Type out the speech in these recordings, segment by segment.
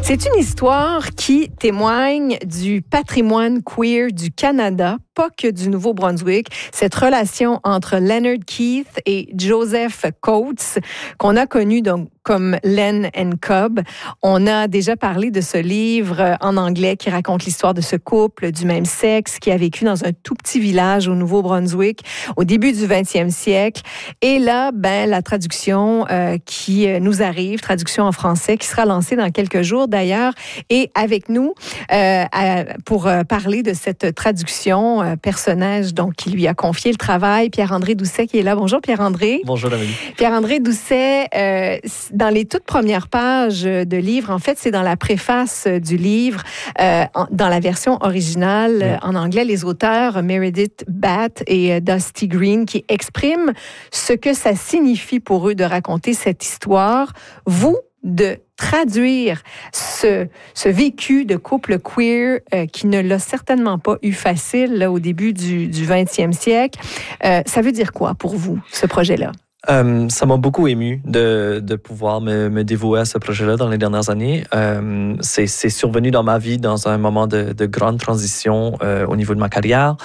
C'est une histoire qui témoigne du patrimoine queer du Canada, pas que du Nouveau-Brunswick. Cette relation entre Leonard Keith et Joseph Coates, qu'on a connu donc comme Len and Cobb. On a déjà parlé de ce livre en anglais qui raconte l'histoire de ce couple du même sexe qui a vécu dans un tout petit village au Nouveau-Brunswick au début du 20e siècle. Et là, la traduction qui nous arrive, traduction en français, qui sera lancée dans quelques jours d'ailleurs. Et avec nous, pour parler de cette traduction, personnage donc qui lui a confié le travail, Pierre-André Doucet qui est là. Bonjour Pierre-André. Bonjour Amélie. Pierre-André Doucet, dans les toutes premières pages de livre, en fait, c'est dans la préface du livre, dans la version originale en anglais, les auteurs Meredith Batt et Dusty Green qui expriment ce que ça signifie pour eux de raconter cette histoire. Vous, de traduire ce vécu de couple queer qui ne l'a certainement pas eu facile là, au début du 20e siècle, ça veut dire quoi pour vous, ce projet-là? Ça m'a beaucoup ému de pouvoir me dévouer à ce projet-là dans les dernières années. C'est survenu dans ma vie dans un moment de grande transition au niveau de ma carrière.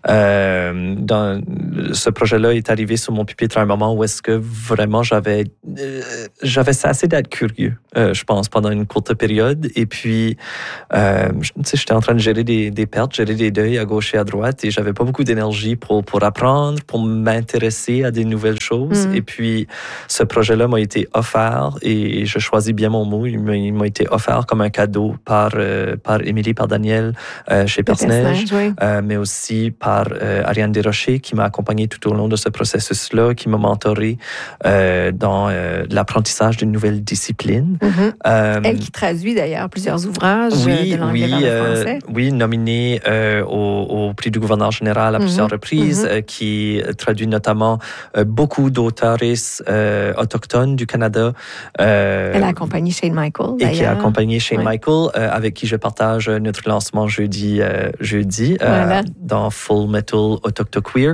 Ce projet-là est arrivé sur mon pupitre à un moment où est-ce que vraiment j'avais cessé d'être curieux, je pense, pendant une courte période. Et puis, j'étais en train de gérer des pertes, gérer des deuils à gauche et à droite, et j'avais pas beaucoup d'énergie pour apprendre, pour m'intéresser à des nouvelles choses. Et puis, ce projet-là m'a été offert, et je choisis bien mon mot, il m'a été offert comme un cadeau par Émilie, par Daniel chez Personnage, oui. Mais aussi par Ariane Desrochers, qui m'a accompagné tout au long de ce processus-là, qui m'a mentoré dans l'apprentissage d'une nouvelle discipline. Elle qui traduit d'ailleurs plusieurs ouvrages de l'anglais vers le français. Oui, nominée au prix du gouverneur général à plusieurs reprises, qui traduit notamment beaucoup d'auteurs autochtones du Canada. Elle a accompagné Shane Michael, d'ailleurs. Et qui a accompagné Shane Michael, avec qui je partage notre lancement jeudi voilà. Dans Full Metal Autochtoqueer.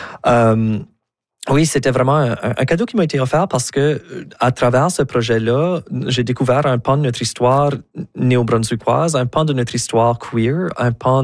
Oui, c'était vraiment un cadeau qui m'a été offert parce que, à travers ce projet-là, j'ai découvert un pan de notre histoire néo-brunswickoise, un pan de notre histoire queer, un pan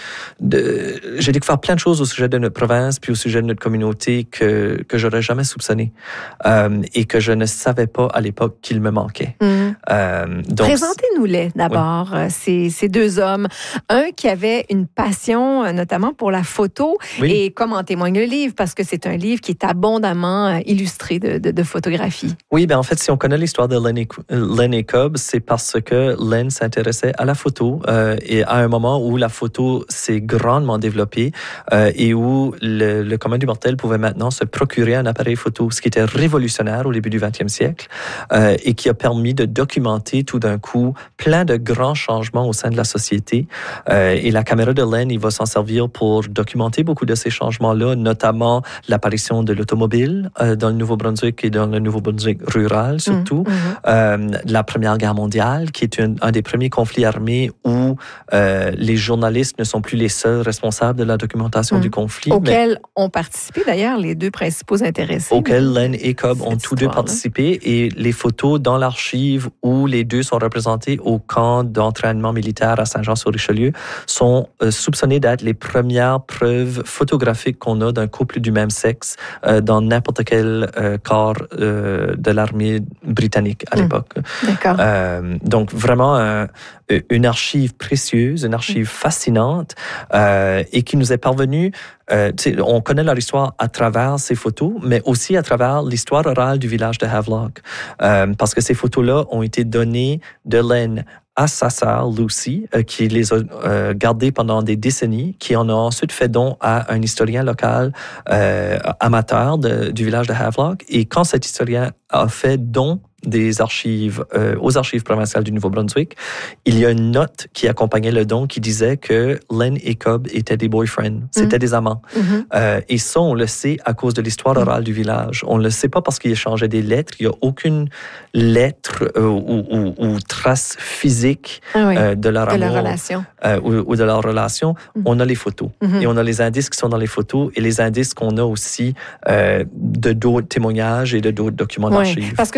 j'ai découvert plein de choses au sujet de notre province puis au sujet de notre communauté que j'aurais jamais soupçonné, et que je ne savais pas à l'époque qu'il me manquait. Donc, présentez-nous-les d'abord, ces deux hommes. Un qui avait une passion, notamment pour la photo, et comme en témoigne le livre, parce que c'est un livre qui est abondamment illustré de photographies. Oui, en fait, si on connaît l'histoire de Len et Cobb, c'est parce que Len s'intéressait à la photo, et à un moment où la photo s'est grandement développée, et où le commun du mortel pouvait maintenant se procurer un appareil photo, ce qui était révolutionnaire au début du 20e siècle, et qui a permis de documenter tout d'un coup plein de grands changements au sein de la société. Et la caméra de Len, il va s'en servir pour documenter beaucoup de ces changements-là, notamment l'apparition de l'automobile dans le Nouveau-Brunswick et dans le Nouveau-Brunswick rural surtout. La Première Guerre mondiale, qui est un des premiers conflits armés où les journalistes ne sont plus les seuls responsables de la documentation du conflit. Auquel ont participé d'ailleurs les deux principaux intéressés. Auquel Len et Cobb ont tous deux participé, et les photos dans l'archive où les deux sont représentés au camp d'entraînement militaire à Saint-Jean-sur-Richelieu sont soupçonnées d'être les premières preuves photographiques qu'on a d'un couple du même sexe dans n'importe quel corps de l'armée britannique à l'époque. D'accord. Donc vraiment une archive précieuse, une archive fascinante, et qui nous est parvenue. On connaît leur histoire à travers ces photos, mais aussi à travers l'histoire orale du village de Havelock, parce que ces photos-là ont été données de Len à sa sœur Lucy, qui les a gardées pendant des décennies, qui en a ensuite fait don à un historien local amateur du village de Havelock. Et quand cet historien a fait don des archives aux archives provinciales du Nouveau-Brunswick, il y a une note qui accompagnait le don qui disait que Len et Cobb étaient des boyfriends, c'était des amants. Et ça, on le sait à cause de l'histoire orale du village. On ne le sait pas parce qu'ils échangeaient des lettres. Il n'y a aucune lettre ou trace physique de leur amour, relation. Ou de leur relation. On a les photos. Et on a les indices qui sont dans les photos et les indices qu'on a aussi de d'autres témoignages et de d'autres documents d'archives. Parce que ce sont des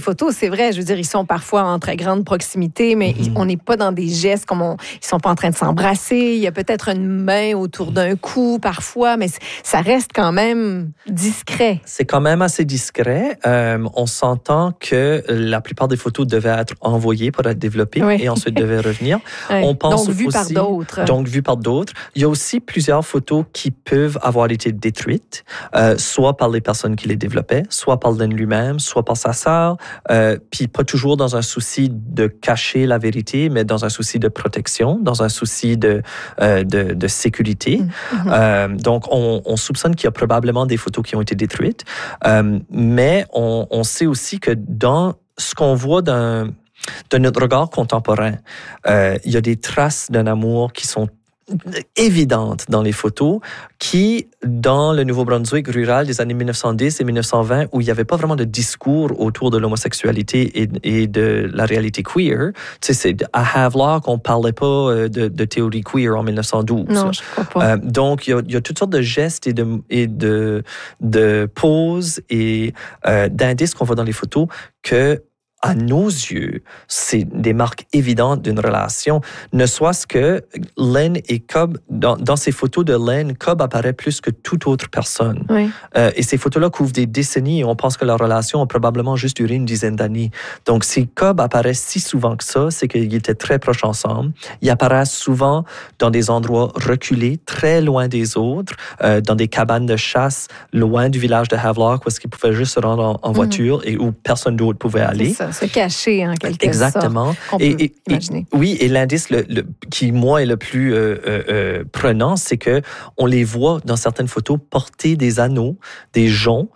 photos, c'est vrai. Je veux dire, ils sont parfois en très grande proximité, mais on n'est pas dans des gestes comme ils sont pas en train de s'embrasser. Il y a peut-être une main autour d'un cou parfois, mais ça reste quand même discret. C'est quand même assez discret. On s'entend que la plupart des photos devaient être envoyées pour être développées et ensuite devaient revenir. On pense donc, vues par d'autres. Donc, vues par d'autres. Il y a aussi plusieurs photos qui peuvent avoir été détruites, soit par les personnes qui les développaient, soit par Len lui-même, soit par sa sœur, puis pas toujours dans un souci de cacher la vérité, mais dans un souci de protection, dans un souci de sécurité. Donc, on soupçonne qu'il y a probablement des photos qui ont été détruites, mais on sait aussi que dans ce qu'on voit de notre regard contemporain, il y a des traces d'un amour qui sont évidentes dans les photos qui, dans le Nouveau-Brunswick rural des années 1910 et 1920, où il n'y avait pas vraiment de discours autour de l'homosexualité et de la réalité queer, tu sais, à Havelock, on ne parlait pas de théorie queer en 1912. Non, je crois pas. Donc, il y a toutes sortes de gestes et de poses et d'indices qu'on voit dans les photos que, à nos yeux, c'est des marques évidentes d'une relation. Ne soit-ce que Len et Cobb, dans ces photos de Len, Cobb apparaît plus que toute autre personne. Oui. Et ces photos-là couvrent des décennies et on pense que leur relation a probablement juste duré une dizaine d'années. Donc, si Cobb apparaît si souvent que ça, c'est qu'ils étaient très proches ensemble. Ils apparaissent souvent dans des endroits reculés, très loin des autres, dans des cabanes de chasse, loin du village de Havelock, où est-ce qu'ils pouvaient juste se rendre en voiture et où personne d'autre pouvait aller. C'est ça. Se cacher en quelque Exactement. sorte. Exactement. Oui, et l'indice qui, moi, est le plus prenant, c'est que on les voit dans certaines photos porter des anneaux, des joncs,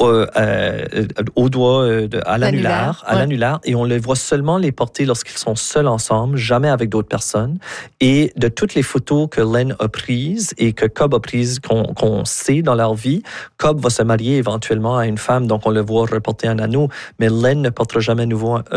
au doigt, à l'annulaire, et on les voit seulement les porter lorsqu'ils sont seuls ensemble, jamais avec d'autres personnes. Et de toutes les photos que Len a prises et que Cobb a prises, qu'on sait dans leur vie, Cobb va se marier éventuellement à une femme, donc on le voit reporter un anneau, mais Len ne portera jamais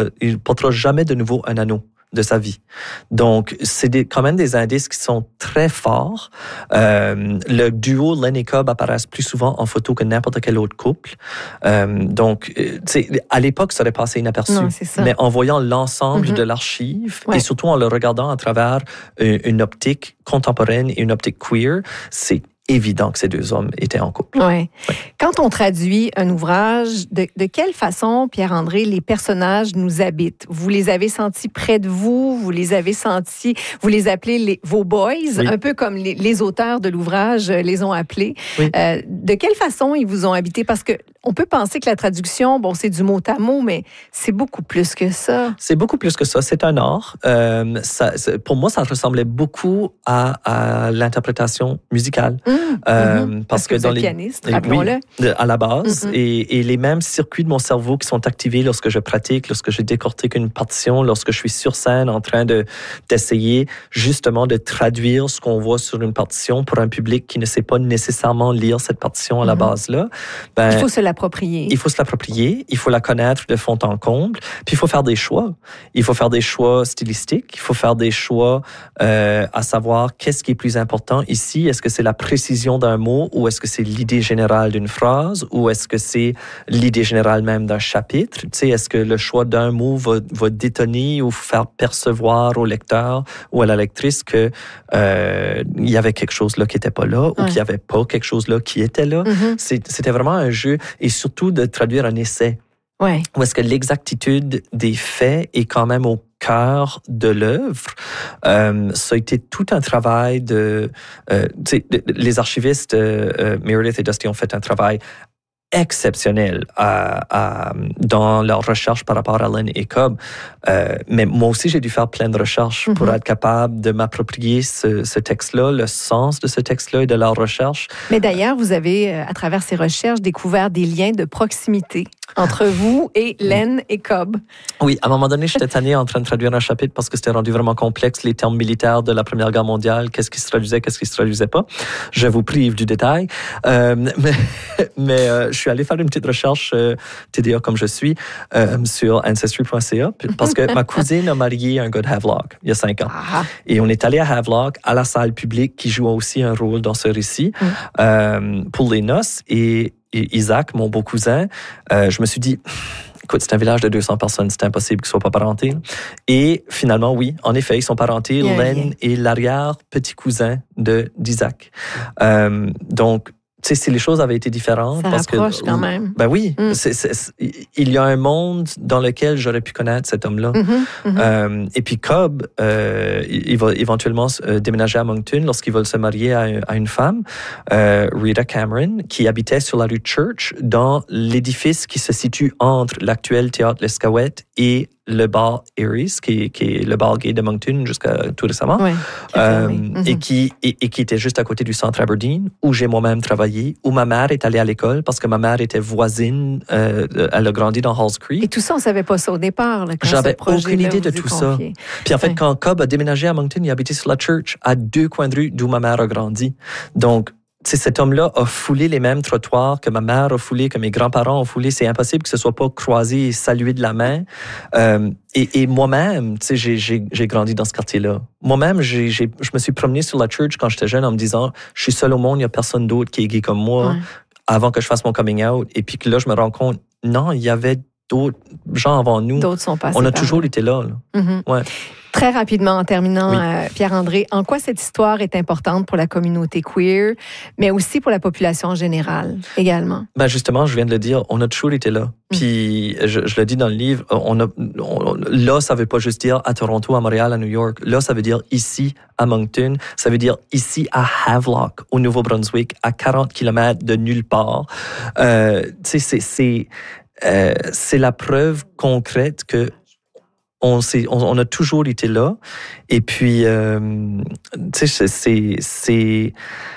de nouveau un anneau de sa vie. Donc, c'est quand même des indices qui sont très forts. Le duo Len et Cobb apparaissent plus souvent en photo que n'importe quel autre couple. Donc, à l'époque, ça aurait passé inaperçu. Non, c'est ça. Mais en voyant l'ensemble de l'archive, et surtout en le regardant à travers une optique contemporaine et une optique queer, c'est évident que ces deux hommes étaient en couple. Ouais. Quand on traduit un ouvrage, de quelle façon, Pierre-André, les personnages nous habitent? Vous les avez sentis près de vous? Vous les avez sentis, vous les appelez vos boys, un peu comme les auteurs de l'ouvrage les ont appelés. Oui. De quelle façon ils vous ont habité? Parce que on peut penser que la traduction, bon, c'est du mot à mot, mais c'est beaucoup plus que ça. C'est beaucoup plus que ça. C'est un art. Pour moi, ça ressemblait beaucoup à l'interprétation musicale. Parce que dans les pianistes, rappelons-le. Oui, à la base, et les mêmes circuits de mon cerveau qui sont activés lorsque je pratique, lorsque je décortique une partition, lorsque je suis sur scène en train d'essayer justement de traduire ce qu'on voit sur une partition pour un public qui ne sait pas nécessairement lire cette partition à la base-là. Il faut se l'approprier. Il faut se l'approprier, il faut la connaître de fond en comble, puis il faut faire des choix. Il faut faire des choix stylistiques, il faut faire des choix à savoir qu'est-ce qui est plus important ici. Est-ce que c'est la précision d'un mot ou est-ce que c'est l'idée générale d'une phrase ou est-ce que c'est l'idée générale même d'un chapitre? Tu sais, est-ce que le choix d'un mot va détonner ou faire percevoir au lecteur ou à la lectrice que il y avait quelque chose là qui n'était pas là ou qu'il n'y avait pas quelque chose là qui était là? C'était vraiment un jeu et surtout de traduire un essai. Ouais. Où est-ce que l'exactitude des faits est quand même au cœur de l'œuvre. Ça a été tout un travail les archivistes Meredith et Dusty ont fait un travail exceptionnel dans leur recherche par rapport à Len et Cobb. Mais moi aussi, j'ai dû faire plein de recherches pour être capable de m'approprier ce texte-là, le sens de ce texte-là et de leur recherche. Mais d'ailleurs, vous avez, à travers ces recherches, découvert des liens de proximité entre vous et Len et Cobb. Oui, à un moment donné, j'étais tanné en train de traduire un chapitre parce que c'était rendu vraiment complexe, les termes militaires de la Première Guerre mondiale, qu'est-ce qui se traduisait, qu'est-ce qui se traduisait pas. Je vous prive du détail. Mais je suis allé faire une petite recherche TDA comme je suis sur Ancestry.ca parce que ma cousine a marié un gars de Havelock il y a 5 ans. Ah. Et on est allé à Havelock, à la salle publique qui joue aussi un rôle dans ce récit pour les noces. Et Isaac, mon beau cousin, je me suis dit... écoute, c'est un village de 200 personnes, c'est impossible qu'ils soient pas parentés. Et finalement, oui, en effet, ils sont parentés. Len est l'arrière-petit-cousin d'Isaac. Donc, tu sais, si les choses avaient été différentes... Ça rapproche quand même. Ben oui, il y a un monde dans lequel j'aurais pu connaître cet homme-là. Et puis Cobb, il va éventuellement déménager à Moncton lorsqu'il va se marier à une femme, Rita Cameron, qui habitait sur la rue Church, dans l'édifice qui se situe entre l'actuel théâtre L'Escaouette et le bar Aries, qui est le bar gay de Moncton jusqu'à tout récemment, et qui était juste à côté du centre Aberdeen, où j'ai moi-même travaillé, où ma mère est allée à l'école, parce que ma mère était voisine, elle a grandi dans Halls Creek. Et tout ça, on ne savait pas ça au départ. Là, j'avais aucune idée de tout ça. Puis en fait, quand Cobb a déménagé à Moncton, il habitait sur la Church, à 2 coins de rue d'où ma mère a grandi. Donc, cet homme-là a foulé les mêmes trottoirs que ma mère a foulé, que mes grands-parents ont foulé. C'est impossible que ce soit pas croisé et salué de la main. Et moi-même, j'ai grandi dans ce quartier-là. Moi-même, je me suis promené sur la Church quand j'étais jeune en me disant, je suis seul au monde, il n'y a personne d'autre qui est gay comme moi, avant que je fasse mon coming out. Et puis que là, je me rends compte, non, il y avait d'autres gens avant nous. D'autres sont passés. On a toujours été là. Ouais. Très rapidement, en terminant, Pierre-André, en quoi cette histoire est importante pour la communauté queer, mais aussi pour la population en général, également? Ben justement, je viens de le dire, on a toujours été là. Puis, je le dis dans le livre, là, ça veut pas juste dire à Toronto, à Montréal, à New York. Là, ça veut dire ici, à Moncton. Ça veut dire ici, à Havelock, au Nouveau-Brunswick, à 40 km de nulle part. C'est la preuve concrète que on a toujours été là. Et puis, tu sais,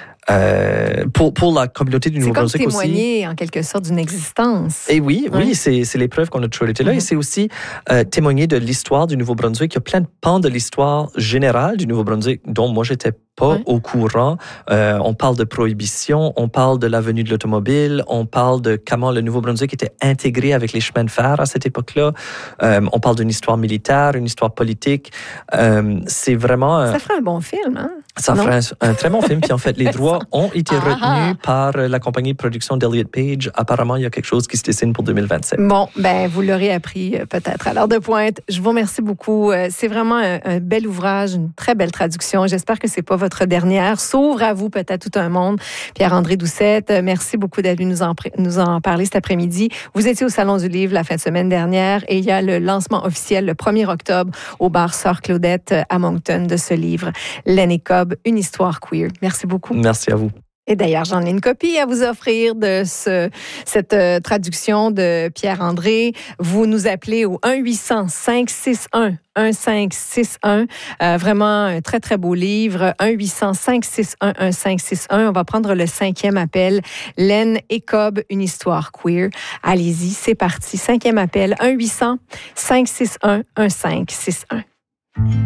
pour la communauté du Nouveau-Brunswick aussi. C'est comme témoigner, en quelque sorte, d'une existence. Et oui, c'est les preuves qu'on a toujours été là. Et c'est aussi témoigner de l'histoire du Nouveau-Brunswick. Il y a plein de pans de l'histoire générale du Nouveau-Brunswick dont moi, j'étais pas au courant. On parle de prohibition, on parle de l'avenue de l'automobile, on parle de comment le Nouveau-Brunswick était intégré avec les chemins de fer à cette époque-là. On parle d'une histoire militaire, une histoire politique. C'est vraiment... Ça ferait un bon film, hein? Ça ferait un très bon film. Puis en fait, les droits ont été retenus par la compagnie de production d'Elliott Page. Apparemment, il y a quelque chose qui se dessine pour 2027. Bon, ben vous l'aurez appris peut-être à l'heure de pointe. Je vous remercie beaucoup. C'est vraiment un bel ouvrage, une très belle traduction. J'espère que c'est pas votre dernière. S'ouvre à vous peut-être tout un monde. Pierre-André Doucette, merci beaucoup d'être venu nous en parler cet après-midi. Vous étiez au Salon du Livre la fin de semaine dernière et il y a le lancement officiel le 1er octobre au bar Sœur Claudette à Moncton de ce livre, Len et Cobb, une histoire queer. Merci beaucoup. Merci à vous. Et d'ailleurs, j'en ai une copie à vous offrir de cette traduction de Pierre-André. Vous nous appelez au 1-800-561-1561. Vraiment un très, très beau livre. 1-800-561-1561. On va prendre le 5e appel. Len et Cobb, une histoire queer. Allez-y, c'est parti. 5e appel. 1-800-561-1561.